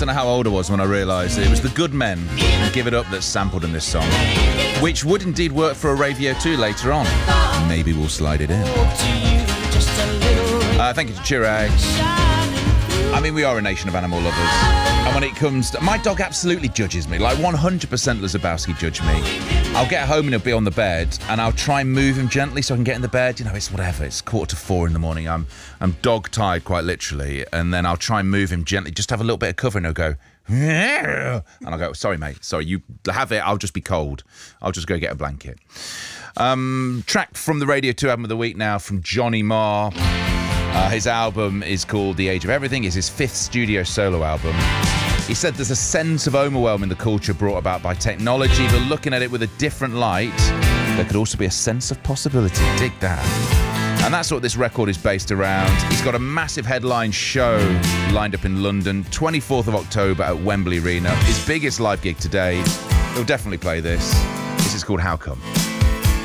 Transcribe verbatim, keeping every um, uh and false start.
don't know how old I was when I realised it. It was the Good Men and Give It Up that sampled in this song, which would indeed work for a Radio two later on. Maybe we'll slide it in. Uh, thank you to Chirag. I mean, we are a nation of animal lovers. And when it comes to... My dog absolutely judges me. Like, one hundred percent Lazabowski judge me. I'll get home and he'll be on the bed, and I'll try and move him gently so I can get in the bed. You know, it's whatever. It's quarter to four in the morning. I'm I'm dog-tired, quite literally. And then I'll try and move him gently. Just have a little bit of cover, and he'll go... And I'll go, sorry, mate. Sorry, you have it. I'll just be cold. I'll just go get a blanket. Um, track from the Radio two album of the week now from Johnny Marr. Uh, his album is called The Age of Everything. It's his fifth studio solo album. He said there's a sense of overwhelm in the culture brought about by technology, but looking at it with a different light, there could also be a sense of possibility. Dig that. And that's what this record is based around. He's got a massive headline show lined up in London, twenty-fourth of October at Wembley Arena. His biggest live gig to date. He'll definitely play this. This is called How Come?